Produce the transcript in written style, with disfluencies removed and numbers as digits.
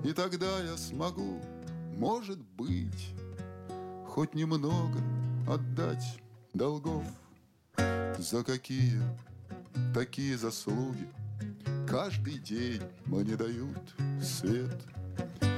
И тогда я смогу, может быть, хоть немного отдать долгов. За какие такие заслуги каждый день мне дают свет.